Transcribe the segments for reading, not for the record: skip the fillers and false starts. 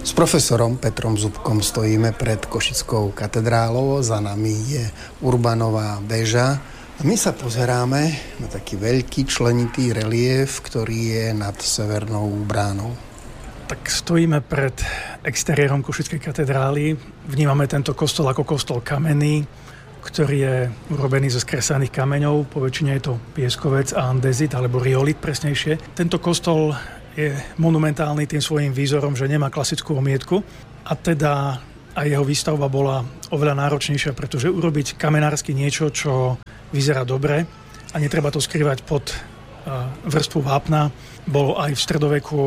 S profesorom Petrom Zubkom stojíme pred Košickou katedrálou, za nami je Urbanová väža a my sa pozeráme na taký veľký členitý reliéf, ktorý je nad Severnou bránou. Tak stojíme pred exteriérom Košickej katedrály, vnímame tento kostol ako kostol kamenný, ktorý je urobený zo skresaných kameňov, po väčšine je to pieskovec a andezit, alebo riolit presnejšie. Tento kostol je monumentálny tým svojím výzorom, že nemá klasickú omietku a teda aj jeho výstavba bola oveľa náročnejšia, pretože urobiť kamenársky niečo, čo vyzerá dobre a netreba to skrývať pod vrstvu vápna, bolo aj v stredoveku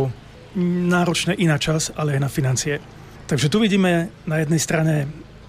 náročné i na čas, ale aj na financie. Takže tu vidíme na jednej strane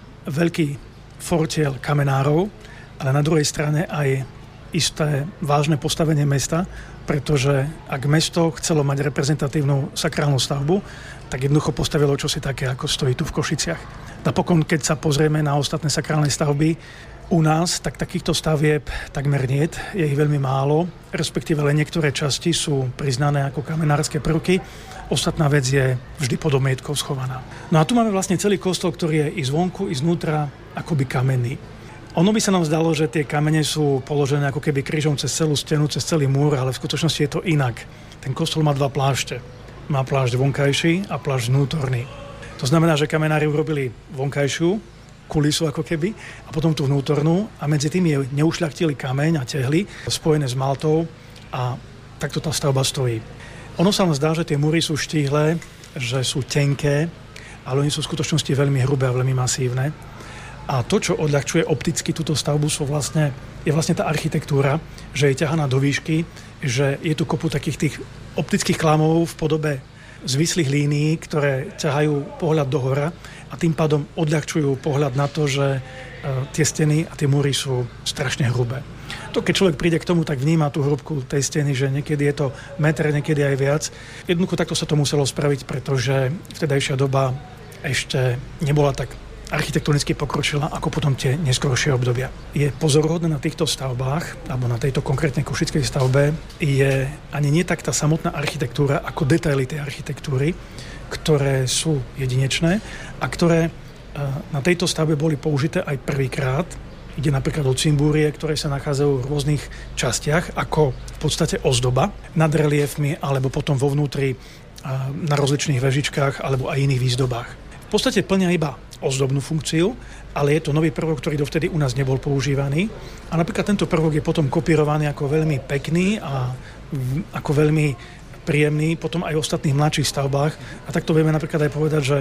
veľký fortiel kamenárov, ale na druhej strane aj isté vážne postavenie mesta, pretože ak mesto chcelo mať reprezentatívnu sakrálnu stavbu, tak jednoducho postavilo čosi také, ako stojí tu v Košiciach. Napokon, keď sa pozrieme na ostatné sakrálne stavby u nás, tak takýchto stavieb takmer niet, je ich veľmi málo, respektíve len niektoré časti sú priznané ako kamenárske prvky, ostatná vec je vždy pod omietkou schovaná. No a tu máme vlastne celý kostol, ktorý je i zvonku, i znútra akoby kamenný. Ono by sa nám zdalo, že tie kamene sú položené ako keby krížom cez celú stenu, cez celý múr, ale v skutočnosti je to inak. Ten kostol má dva plášte. Má plášť vonkajší a plášť vnútorný. To znamená, že kamenári urobili vonkajšiu kulisu ako keby a potom tú vnútornú a medzi tým je neušľachtilý kameň a tehly spojené s maltou a takto tá stavba stojí. Ono sa nám zdá, že tie múry sú štíhle, že sú tenké, ale oni sú v skutočnosti veľmi hrubé a veľmi masívne. A to, čo odľahčuje opticky túto stavbu, je vlastne tá architektúra, že je ťahaná do výšky, že je tu kopu takých tých optických klamov v podobe zvislých línií, ktoré ťahajú pohľad do hora a tým pádom odľahčujú pohľad na to, že tie steny a tie múry sú strašne hrubé. To, keď človek príde k tomu, tak vníma tú hrubku tej steny, že niekedy je to meter, niekedy aj viac. Jednoducho takto sa to muselo spraviť, pretože vtedajšia doba ešte nebola tak architektonicky pokročila ako potom tie neskoršie obdobia. Je pozoruhodné na týchto stavbách, alebo na tejto konkrétnej košickej stavbe, je ani nie tak tá samotná architektúra, ako detaily tej architektúry, ktoré sú jedinečné a ktoré na tejto stavbe boli použité aj prvýkrát. Ide napríklad o cimbúrie, ktoré sa nachádzajú v rôznych častiach, ako v podstate ozdoba nad reliefmi, alebo potom vo vnútri na rozličných vežičkách, alebo aj iných výzdobách. V podstate plnia iba ozdobnú funkciu, ale je to nový prvok, ktorý dovtedy u nás nebol používaný. A napríklad tento prvok je potom kopírovaný ako veľmi pekný a ako veľmi príjemný potom aj v ostatných mladších stavbách. A takto vieme napríklad aj povedať, že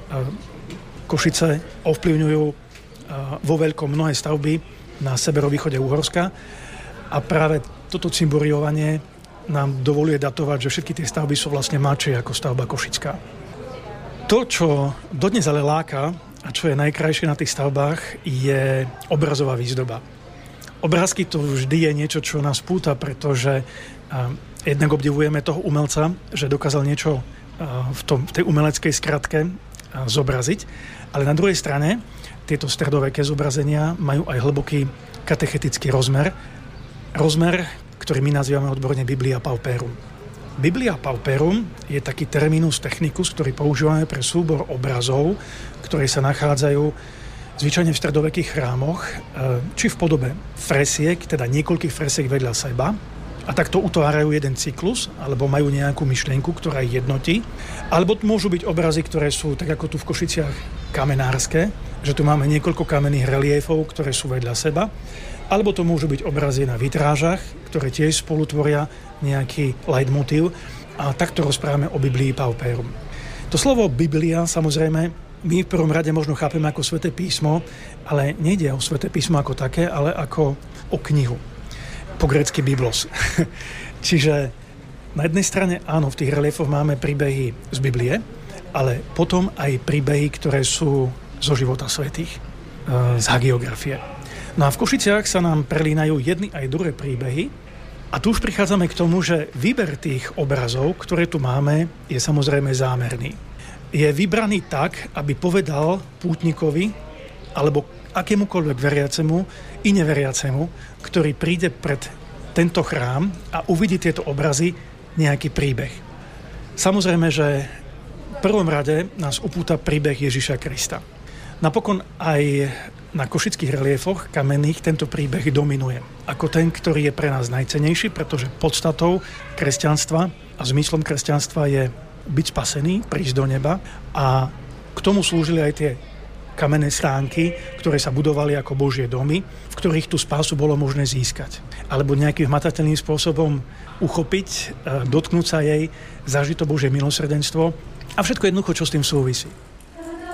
Košice ovplyvňujú vo veľkom mnohé stavby na severovýchode Uhorska a práve toto cimburiovanie nám dovoluje datovať, že všetky tie stavby sú vlastne mladšie ako stavba košická. To, čo dodnes ale láka a čo je najkrajšie na tých stavbách, je obrazová výzdoba. Obrázky to vždy je niečo, čo nás púta, pretože jednak obdivujeme toho umelca, že dokázal niečo v tej umeleckej skratke zobraziť, ale na druhej strane tieto stredoveké zobrazenia majú aj hlboký katechetický rozmer. Rozmer, ktorý my nazývame odborne Biblia Pauperum. Biblia Pauperum je taký terminus technicus, ktorý používame pre súbor obrazov, ktoré sa nachádzajú zvyčajne v stredovekých chrámoch, či v podobe fresiek, teda niekoľkých fresiek vedľa seba, a takto utvárajú jeden cyklus, alebo majú nejakú myšlienku, ktorá ich jednotí. Alebo môžu byť obrazy, ktoré sú, tak ako tu v Košiciach, kamenárske, že tu máme niekoľko kamenných reliéfov, ktoré sú vedľa seba. Alebo to môžu byť obrazy na vitrážach, ktoré tiež spolutvoria nejaký leitmotív. A takto rozprávame o Biblii Pauperum. To slovo Biblia, samozrejme, my v prvom rade možno chápeme ako Sväté písmo, ale nejde o Sväté písmo ako také, ale ako o knihu. Po grécky biblos. Čiže na jednej strane áno, v tých reliefoch máme príbehy z Biblie, ale potom aj príbehy, ktoré sú zo života svätých, z hagiografie. No a v Košiciach sa nám prelínajú jedny aj druhé príbehy a tu už prichádzame k tomu, že výber tých obrazov, ktoré tu máme, je samozrejme zámerný. Je vybraný tak, aby povedal pútnikovi alebo akémukoľvek veriacemu i neveriacemu, ktorý príde pred tento chrám a uvidí tieto obrazy, nejaký príbeh. Samozrejme, že prvom rade nás upúta príbeh Ježiša Krista. Napokon aj na košických reliefoch kamenných tento príbeh dominuje. Ako ten, ktorý je pre nás najcennejší, pretože podstatou kresťanstva a zmyslom kresťanstva je byť spasený, prísť do neba, a k tomu slúžili aj tie kamenné stránky, ktoré sa budovali ako Božie domy, v ktorých tú spásu bolo možné získať. Alebo nejakým hmatateľným spôsobom uchopiť, dotknúť sa jej, zažiť to Božie milosrdenstvo a všetko jednoducho, čo s tým súvisí.